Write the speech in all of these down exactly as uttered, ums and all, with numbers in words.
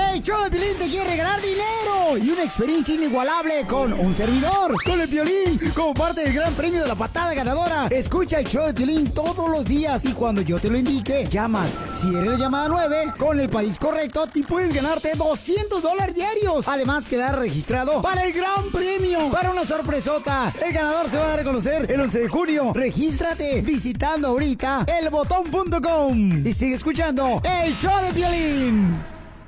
El show de Piolín te quiere regalar dinero y una experiencia inigualable con un servidor, con el Piolín, como parte del gran premio de la patada ganadora. Escucha el show de Piolín todos los días y cuando yo te lo indique, llamas. Si eres la llamada nueve, con el país correcto, te puedes ganarte doscientos dólares diarios. Además, quedar registrado para el gran premio, para una sorpresota. El ganador se va a dar a conocer el once de junio. Regístrate visitando ahorita el botón punto com y sigue escuchando el show de Piolín.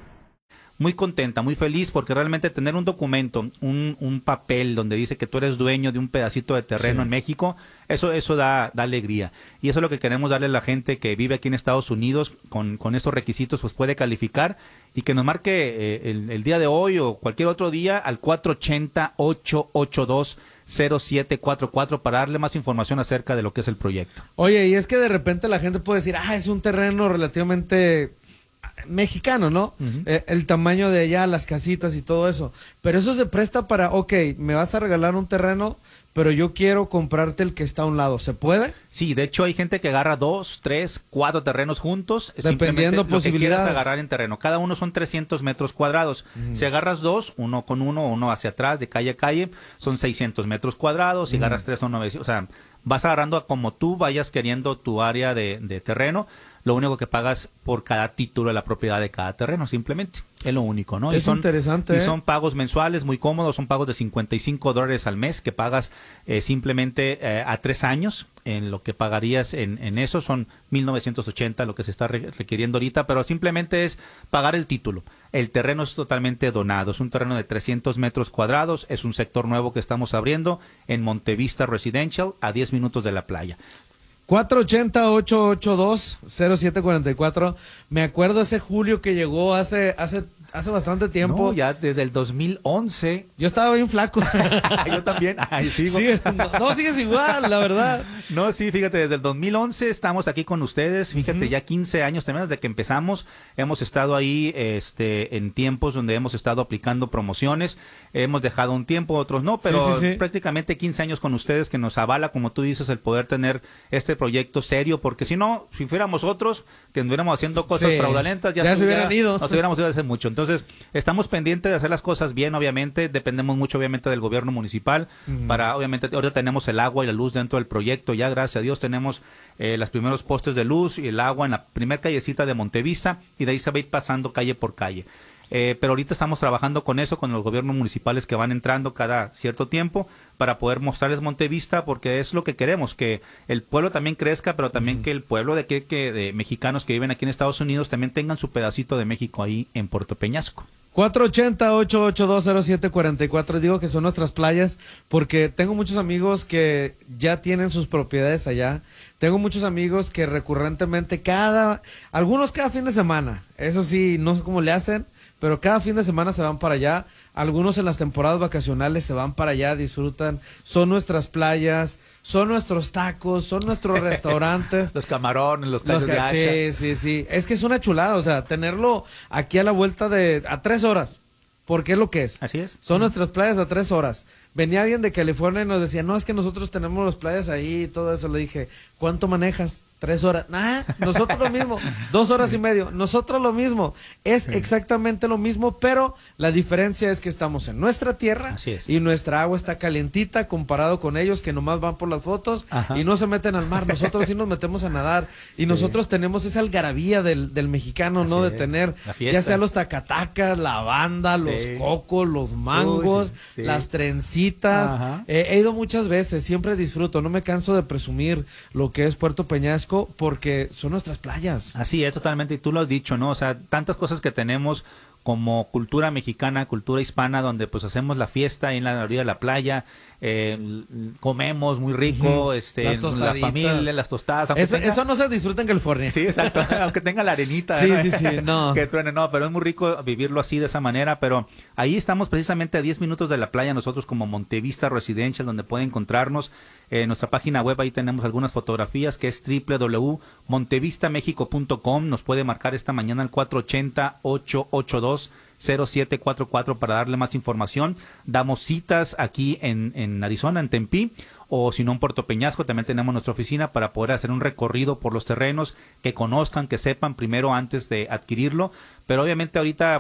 Muy contenta, muy feliz, porque realmente tener un documento, un, un papel donde dice que tú eres dueño de un pedacito de terreno sí. en México, eso eso da, da alegría. Y eso es lo que queremos darle a la gente que vive aquí en Estados Unidos, con, con estos requisitos, pues puede calificar, y que nos marque eh, el, el día de hoy o cualquier otro día al cuatro ochenta, ocho ocho dos, cero siete cuatro cuatro para darle más información acerca de lo que es el proyecto. Oye, y es que de repente la gente puede decir, ah, es un terreno relativamente mexicano, ¿no? Uh-huh. Eh, el tamaño de allá, las casitas y todo eso. Pero eso se presta para, ok, me vas a regalar un terreno, pero yo quiero comprarte el que está a un lado. ¿Se puede? Sí, de hecho hay gente que agarra dos, tres, cuatro terrenos juntos. Dependiendo posibilidades. Lo que quieras agarrar en terreno. Cada uno son trescientos metros cuadrados. Uh-huh. Si agarras dos, uno con uno, uno hacia atrás, de calle a calle, son seiscientos metros cuadrados. Si uh-huh. agarras tres, son novecientos. O sea, vas agarrando a como tú vayas queriendo tu área de, de terreno. Lo único que pagas por cada título de la propiedad de cada terreno, simplemente. Es lo único, ¿no? Es y son, interesante. Y ¿eh? son pagos mensuales muy cómodos, son pagos de cincuenta y cinco dólares al mes que pagas eh, simplemente eh, a tres años. En lo que pagarías en, en eso son mil novecientos ochenta lo que se está re- requiriendo ahorita, pero simplemente es pagar el título. El terreno es totalmente donado, es un terreno de trescientos metros cuadrados, es un sector nuevo que estamos abriendo en Montevista Residential, a diez minutos de la playa. cuatro ochenta, ocho ocho dos, cero siete cuatro cuatro. Me acuerdo ese Julio que llegó hace hace hace bastante tiempo. No, ya desde el dos mil once. Yo estaba bien flaco. Yo también. Ay, sigo. Sí, no, no, sigues igual, la verdad. No, sí, fíjate, desde el dos mil once estamos aquí con ustedes. Fíjate, uh-huh. ya quince años también desde que empezamos. Hemos estado ahí este, en tiempos donde hemos estado aplicando promociones. Hemos dejado un tiempo, otros no, pero sí, sí, sí. prácticamente quince años con ustedes que nos avala, como tú dices, el poder tener este proyecto serio, porque si no, si fuéramos otros que anduviéramos haciendo cosas sí. fraudulentas, ya, ya se hubieran ido. Nos hubiéramos ido hace mucho. Entonces, estamos pendientes de hacer las cosas bien, obviamente, dependemos mucho, obviamente, del gobierno municipal, uh-huh. para, obviamente, ahorita tenemos el agua y la luz dentro del proyecto, ya, gracias a Dios, tenemos eh, los primeros postes de luz y el agua en la primer callecita de Montevista, y de ahí se va a ir pasando calle por calle. Eh, pero ahorita estamos trabajando con eso, con los gobiernos municipales que van entrando cada cierto tiempo para poder mostrarles Montevista, porque es lo que queremos, que el pueblo también crezca, pero también uh-huh. que el pueblo de, que, que, de mexicanos que viven aquí en Estados Unidos también tengan su pedacito de México ahí en Puerto Peñasco. cuatro ochenta, ocho ocho dos, cero siete cuatro cuatro. Digo que son nuestras playas porque tengo muchos amigos que ya tienen sus propiedades allá. Tengo muchos amigos que recurrentemente cada, algunos cada fin de semana, eso sí, no sé cómo le hacen, pero cada fin de semana se van para allá. Algunos en las temporadas vacacionales se van para allá, disfrutan. Son nuestras playas, son nuestros tacos, son nuestros restaurantes. Los camarones, los tacos de hacha. Sí, sí, sí. Es que es una chulada, o sea, tenerlo aquí a la vuelta de, a tres horas. Porque es lo que es. Así es. Son uh-huh. nuestras playas a tres horas. Venía alguien de California y nos decía, no, es que nosotros tenemos las playas ahí y todo eso. Le dije, ¿cuánto manejas? Tres horas. Nah, nosotros lo mismo. Dos horas y medio. Nosotros lo mismo. Es sí. exactamente lo mismo, pero la diferencia es que estamos en nuestra tierra. Así es. Y nuestra agua está calientita comparado con ellos que nomás van por las fotos Ajá. y no se meten al mar. Nosotros sí nos metemos a nadar. Sí. Y nosotros tenemos esa algarabía del, del mexicano, Así ¿no? Es. De tener, ya sea los tacatacas, la banda, sí. los cocos, los mangos, Uy, sí. Sí. las trencitas. Eh, he ido muchas veces, siempre disfruto. No me canso de presumir lo que es Puerto Peñasco, porque son nuestras playas. Así es, totalmente, y tú lo has dicho, ¿no? O sea, tantas cosas que tenemos como cultura mexicana, cultura hispana, donde pues hacemos la fiesta ahí en la orilla de la playa, eh, comemos muy rico, uh-huh. este, la familia, las tostadas. Eso, tenga... eso no se disfruta en California. Sí, exacto, aunque tenga la arenita. Sí, sí, sí, no. Que truene, no, pero es muy rico vivirlo así, de esa manera, pero ahí estamos precisamente a diez minutos de la playa, nosotros como Montevista Residential, donde puede encontrarnos. En eh, nuestra página web ahí tenemos algunas fotografías, que es doble u doble u doble u punto montevista mexico punto com. Nos puede marcar esta mañana al cuatro ochenta, ocho ocho dos, cero siete cuatro cuatro para darle más información. Damos citas aquí en, en Arizona, en Tempe, o si no en Puerto Peñasco, también tenemos nuestra oficina para poder hacer un recorrido por los terrenos, que conozcan, que sepan primero antes de adquirirlo. Pero obviamente ahorita